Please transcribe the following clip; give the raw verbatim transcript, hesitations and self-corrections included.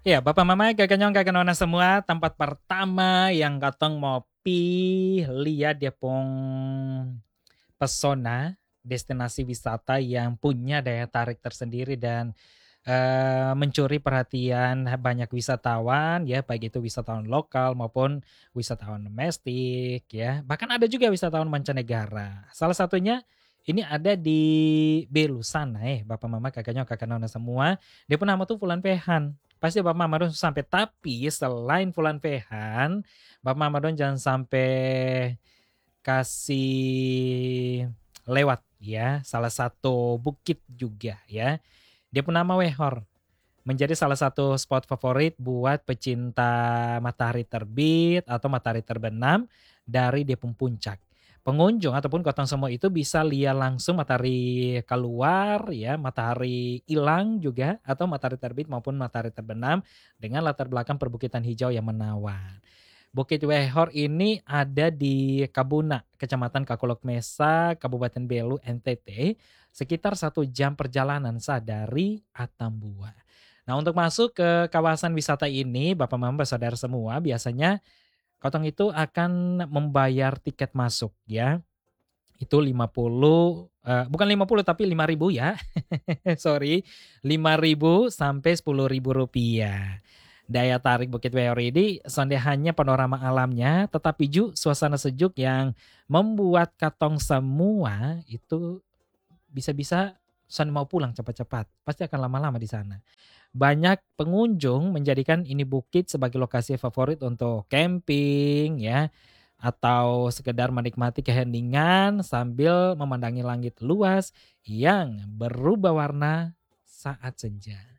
Iya, Bapak Mama, Kakak Nyong, Kakak Nona semua, tempat pertama yang katong mau pi lihat dia pung pesona, destinasi wisata yang punya daya tarik tersendiri dan eh, mencuri perhatian banyak wisatawan ya, baik itu wisatawan lokal maupun wisatawan domestik ya. Bahkan ada juga wisatawan mancanegara. Salah satunya ini ada di Belu sana eh Bapak Mama kakaknya kakak Nona semua. Dia pun nama tuh Fulan Pehan. Pasti Bapak Mama Don sampai tapi selain Fulan Pehan, Bapak Mama Don jangan sampai kasih lewat ya salah satu bukit juga ya. Dia pun nama Wehor menjadi salah satu spot favorit buat pecinta matahari terbit atau matahari terbenam dari Depung Puncak. Pengunjung ataupun kotong semua itu bisa lihat langsung matahari keluar ya, matahari hilang juga atau matahari terbit maupun matahari terbenam dengan latar belakang perbukitan hijau yang menawan. Bukit Wehor ini ada di Kabuna, Kecamatan Kakolok Mesa, Kabupaten Belu, N T T, sekitar satu jam perjalanan sah dari Atambua. Nah, untuk masuk ke kawasan wisata ini, Bapak Mama saudara semua, biasanya Kotong itu akan membayar tiket masuk ya. Itu lima puluh eh, bukan lima puluh tapi lima ribu ya. Sorry, lima ribu sampai sepuluh ribu rupiah. Daya tarik Bukit Weor ini sonde hanya panorama alamnya, tetapi juga suasana sejuk yang membuat katong semua itu bisa-bisa sonde mau pulang cepat-cepat. Pasti akan lama-lama di sana. Banyak pengunjung menjadikan ini bukit sebagai lokasi favorit untuk camping ya atau sekedar menikmati keheningan sambil memandangi langit luas yang berubah warna saat senja.